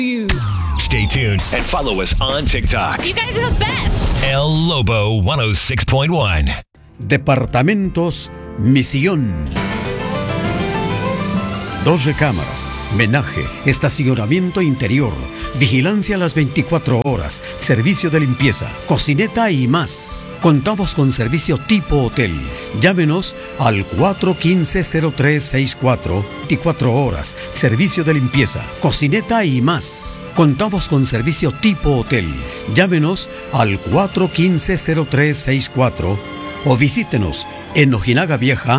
Stay tuned and follow us on TikTok. You guys are the best. El Lobo 106.1. Departamentos Misión. 2 recámaras, menaje, estacionamiento interior, vigilancia a las 24 horas, servicio de limpieza, cocineta y más. Contamos con servicio tipo hotel. Llámenos al 415-0364, 24 horas, servicio de limpieza, cocineta y más. Contamos con servicio tipo hotel. Llámenos al 415-0364 o visítenos en Ojinaga Vieja,